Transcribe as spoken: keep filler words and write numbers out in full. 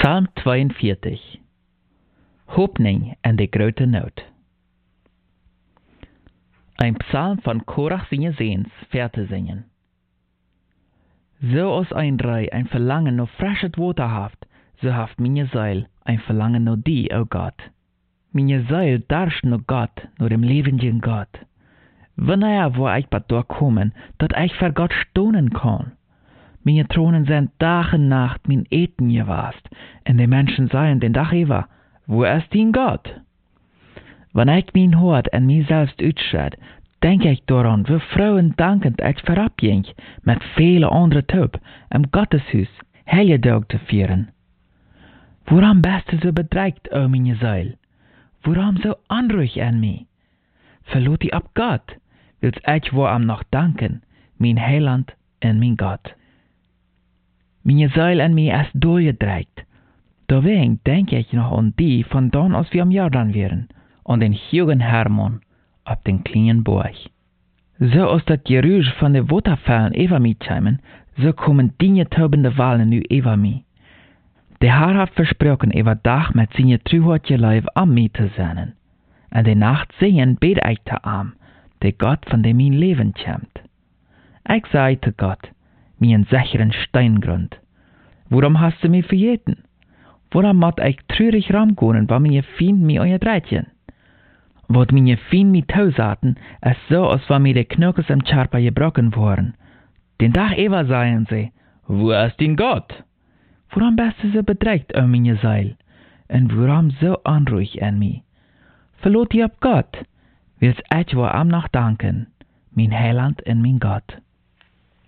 Psalm tweeënveertig. Hoopning en de grote nood. Ein Psalm von Korach seine Sehens, Verte singen. So als ein Rei ein Verlangen nach frisches Water haft, so haft meine Seil ein Verlangen nach die, o Gott. Meine Seil darscht nach Gott, nach dem lebendigen Gott. Wanneer wo ich bat durchkommen, dat ich vor Gott stonen kann. Meine Thronen sind Tag und Nacht mein Eten gewast, und die Menschen sagen den Tag über, wo ist dein Gott? Wenn ich mein Hort an mich selbst utschred, denke ich daran, wie froh und dankend ich vorabging, mit vielen anderen Töp, im Gotteshaus, Heilige zu feiern. Warum bist du so bedrängt, o meine Seil? Warum so unruhig an mich? Verlot ich ab Gott, willst ich wo am noch danken, mein Heiland und mein Gott. Meine Seil an mich ist durchgedreht. Deswegen denke ich noch an die, von dann aus wir am Jordan wären, an den Jürgen Hermann, auf den kleinen Burg. So aus das Geräusch von den Wasserfällen über mich kämen, so kommen die taubende Wahlen nu über mich. Der Herr hat versprochen, über Tag mit seinen treuherzige Leib am mich zu sein. Und die Nacht singen bete ich zu ihm, der Gott, von dem mein Leben kommt. Ich sage zu Gott, mein sicheren Steingrund, warum hast du mich vergeten? Warum muss ich traurig ramgehen, weil meine Feind mich unterdreiten? Was meine Feind mich tausaten, ist so, als wenn mir die Knochen im Körper gebrochen waren. Den Tag über sagen sie, wo ist dein Gott? Warum bist du so bedrängt, o meine Seil? Und warum so unruhig an mich? Verlot ihr ab Gott, willst ich wo am noch danken, mein Heiland und mein Gott.